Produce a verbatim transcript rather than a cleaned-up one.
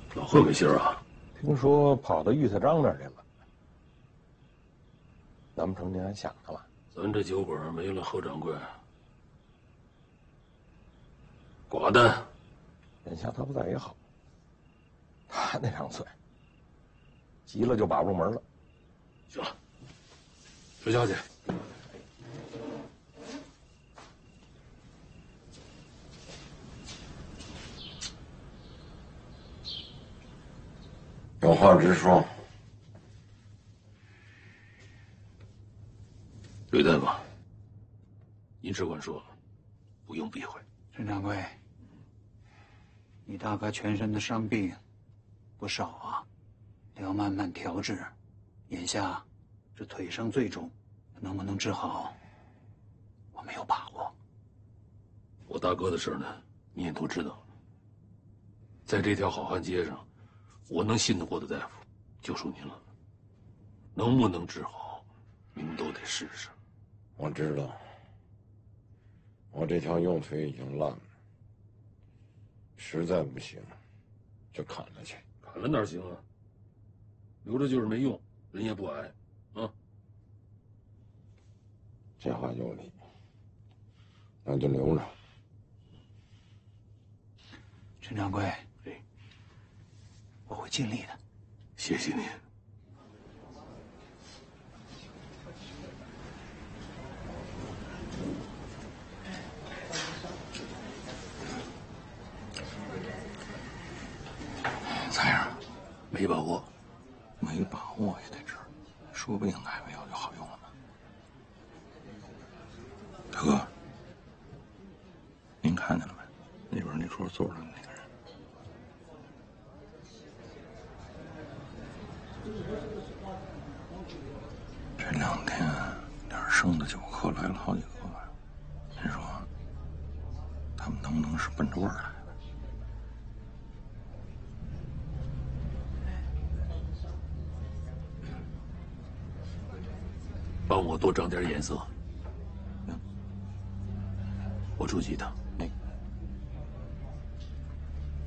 老贺没信儿啊？ 听说跑到玉特章那儿去了。咱们成天还想他了。 咱这酒馆没了贺掌柜，寡淡。 眼下他不在也好。他那张嘴，急了就把不住门了。 行了，睡觉去。 有话直说。 吕大夫，您只管说，不用避讳。 陈掌柜，你大哥全身的伤病不少啊，得要慢慢调治。眼下这腿伤最重，能不能治好，我没有把握。 我大哥的事呢，你也都知道了。在这条好汉街上，我能信得过的大夫就属您了。能不能治好，您都得试试。 我知道，我这条右腿已经烂了，实在不行就砍了去。 砍了哪行啊？留着就是没用，人也不矮，啊。 这话有理，那就留着。 陈掌柜，哎，我会尽力的。 谢谢您。 咋样？ 没把握。 没把握也得治，说不定哪个药就好用了呢。大哥，您看见了没？那边那桌坐着的那个人。这两天点生的酒客来了好几个吧？您说，他们能不能是奔着味儿来的？ 帮我多长点眼色。我出去一趟。